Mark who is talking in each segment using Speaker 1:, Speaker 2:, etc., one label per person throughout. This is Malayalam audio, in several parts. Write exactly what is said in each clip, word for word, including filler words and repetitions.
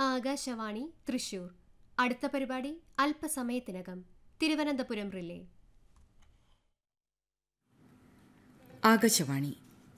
Speaker 1: ആകാശവാണി തൃശൂർ. അടുത്ത പരിപാടി അല്പസമയത്തിനകം. തിരുവനന്തപുരം റിലേ.
Speaker 2: ആകാശവാണി.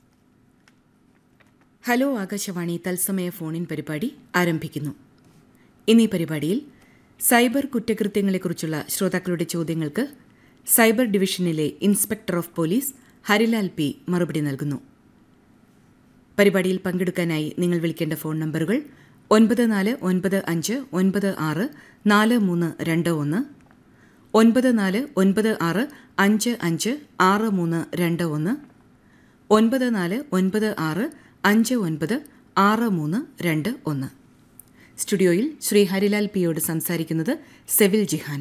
Speaker 2: ഹലോ ആകാശവാണി തത്സമയ ഫോണിൻ പരിപാടി ആരംഭിക്കുന്നു. ഇന്നീ പരിപാടിയിൽ സൈബർ കുറ്റകൃത്യങ്ങളെക്കുറിച്ചുള്ള ശ്രോതാക്കളുടെ ചോദ്യങ്ങൾക്ക് സൈബർ ഡിവിഷനിലെ inspector of police Harilal P മറുപടി നൽകുന്നു. പരിപാടിയിൽ പങ്കെടുക്കാനായി നിങ്ങൾ വിളിക്കേണ്ട ഫോൺ നമ്പറുകൾ ഒൻപത് നാല് ഒൻപത് അഞ്ച് ഒൻപത് ആറ് നാല് മൂന്ന് രണ്ട് ഒന്ന്, ഒൻപത് നാല് ഒൻപത് ആറ് അഞ്ച് അഞ്ച് ആറ് മൂന്ന് രണ്ട് ഒന്ന്, ഒൻപത് നാല് ഒൻപത് ആറ് അഞ്ച് ഒൻപത് ആറ് മൂന്ന് രണ്ട് ഒന്ന്. സ്റ്റുഡിയോയിൽ ശ്രീ ഹരിലാൽ പിയോട് സംസാരിക്കുന്നത് സെവിൽ ജിഹാൻ.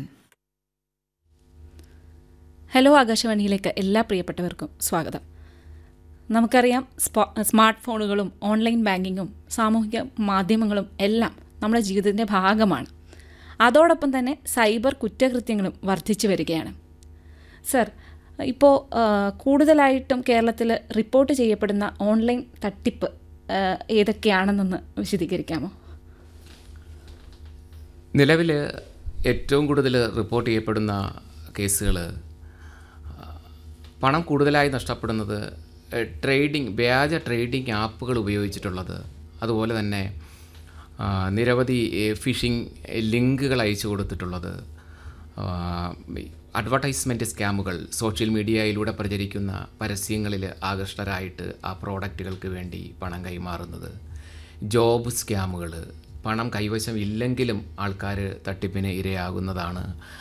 Speaker 3: ഹലോ ആകാശവാണിയിലേക്ക് എല്ലാ പ്രിയപ്പെട്ടവർക്കും സ്വാഗതം. നമുക്കറിയാം, സ്മാർട്ട് ഫോണുകളും ഓൺലൈൻ ബാങ്കിങ്ങും സാമൂഹിക മാധ്യമങ്ങളും എല്ലാം നമ്മുടെ ജീവിതത്തിൻ്റെ ഭാഗമാണ്. അതോടൊപ്പം തന്നെ സൈബർ കുറ്റകൃത്യങ്ങളും വർദ്ധിച്ചു വരികയാണ്. സർ, ഇപ്പോൾ കൂടുതലായിട്ടും കേരളത്തിൽ റിപ്പോർട്ട് ചെയ്യപ്പെടുന്ന ഓൺലൈൻ തട്ടിപ്പ് ഏതൊക്കെയാണെന്നൊന്ന് വിശദീകരിക്കാമോ?
Speaker 4: നിലവിൽ ഏറ്റവും കൂടുതൽ റിപ്പോർട്ട് ചെയ്യപ്പെടുന്ന കേസുകൾ പണം കൂടുതലായി നഷ്ടപ്പെടുന്നത് ട്രേഡിംഗ് വ്യാജ ട്രേഡിംഗ് ആപ്പുകൾ ഉപയോഗിച്ചിട്ടുള്ളത്, അതുപോലെ തന്നെ നിരവധി ഫിഷിംഗ് ലിങ്കുകൾ അയച്ചു കൊടുത്തിട്ടുള്ളത്, അഡ്വർടൈസ്മെൻറ്റ് സ്കാമുകൾ, സോഷ്യൽ മീഡിയയിലൂടെ പ്രചരിക്കുന്ന പരസ്യങ്ങളിൽ ആകൃഷ്ടരായിട്ട് ആ പ്രോഡക്റ്റുകൾക്ക് വേണ്ടി പണം കൈമാറുന്നത്, ജോബ് സ്കാമുകൾ, പണം കൈവശം ഇല്ലെങ്കിലും ആൾക്കാർ തട്ടിപ്പിന് ഇരയാകുന്നതാണ്